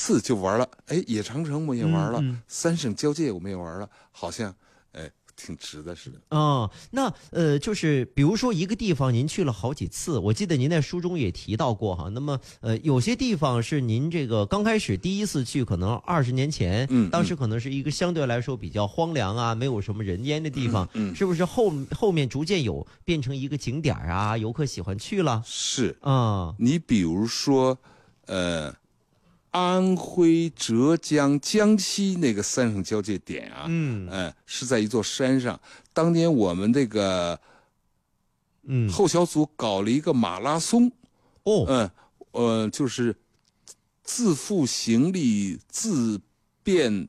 次就玩了，哎，野长城我们也玩了，三省交界我们也玩了，好像挺值的似的。 那就是比如说一个地方您去了好几次，我记得您在书中也提到过哈。那么有些地方是您这个刚开始第一次去，可能20年前，当时可能是一个相对来说比较荒凉啊，没有什么人烟的地方，是不是后面逐渐有变成一个景点啊，游客喜欢去了？ 是你比如说安徽、浙江、江西那个三省交界点啊，是在一座山上。当年我们这个后小组搞了一个马拉松，就是自负行李自便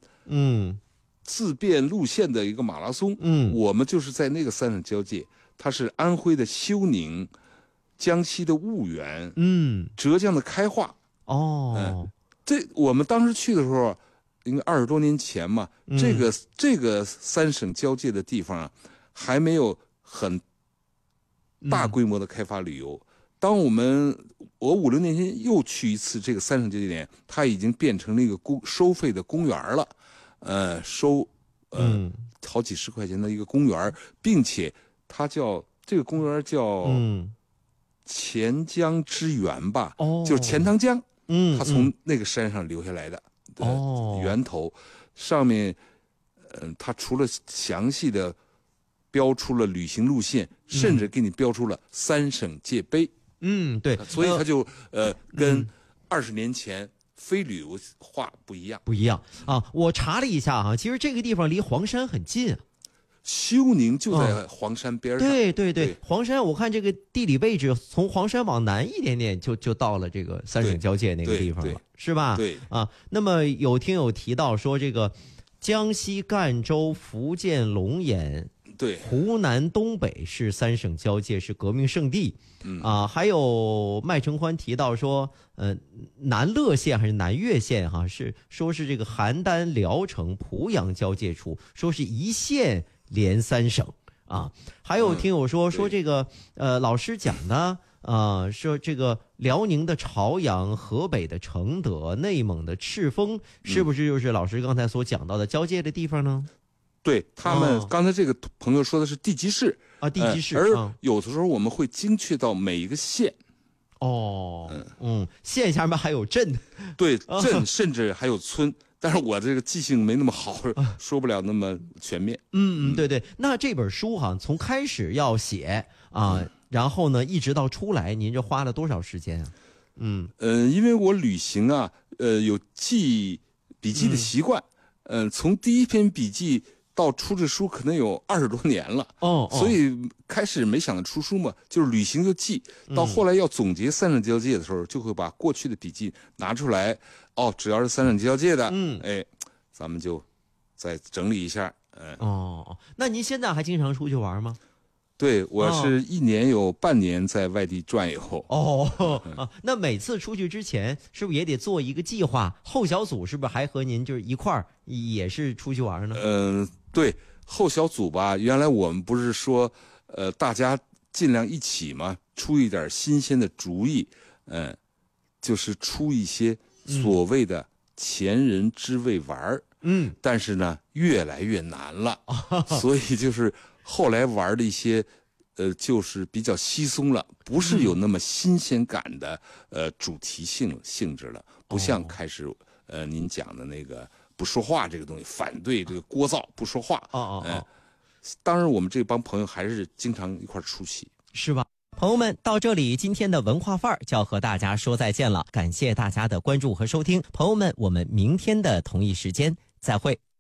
路线的一个马拉松。我们就是在那个三省交界，它是安徽的休宁、江西的婺源、浙江的开化。我们当时去的时候，应该20多年前嘛，这个三省交界的地方啊，还没有很大规模的开发旅游。当我5、6年前又去一次这个三省交界点，它已经变成了一个收费的公园了，收好几十块钱的一个公园，并且它这个公园叫钱江之源吧，就是钱塘江。它从那个山上流下来的源头，上面它除了详细的标出了旅行路线，甚至给你标出了三省界碑。 对， 所以它就跟20年前非旅游化不一样啊。我查了一下哈，其实这个地方离黄山很近啊。 休宁就在黄山边上。 对，黄山我看这个地理位置，从黄山往南一点点就到了这个三省交界那个地方了，是吧？ 对啊。那么有听友提到说，这个江西赣州、福建龙岩、湖南东北是三省交界，是革命圣地。还有麦承欢提到说，南乐县还是南岳县哈，说是这个邯郸、聊城、濮阳交界处，说是一县连三省啊。还有听友说这个老师讲的说这个辽宁的朝阳、河北的承德、内蒙的赤峰，是不是就是老师刚才所讲到的交界的地方呢？ 对，他们刚才这个朋友说的是地级市地级市， 而有的时候我们会精确到每一个县。 县下面还有镇， 对，镇甚至还有村。但是我这个记性没那么好，说不了那么全面。 对。那这本书哈，从开始要写然后呢，一直到出来，您这花了多少时间啊？ 因为我旅行啊，有记笔记的习惯。从第一篇笔记到出这书，可能有20多年了。所以开始没想着出书嘛，就是旅行就记。到后来要总结三省交界的时候，就会把过去的笔记拿出来。只要是三省交界的，咱们就再整理一下。 那您现在还经常出去玩吗？ 对，我是1年有半年在外地转悠。 那每次出去之前是不是也得做一个计划？后小组是不是还和您就是一块儿也是出去玩呢？ 对，后小组吧，原来我们不是说大家尽量一起嘛，出一点新鲜的主意，就是出一些所谓的前人之味玩但是呢越来越难了，所以就是后来玩的一些就是比较稀松了，不是有那么新鲜感的主题性质了，不像开始您讲的那个不说话这个东西，反对这个聒噪不说话。当然我们这帮朋友还是经常一块出席， 是吧？朋友们，到这里今天的文化范儿就要和大家说再见了，感谢大家的关注和收听，朋友们，我们明天的同一时间再会。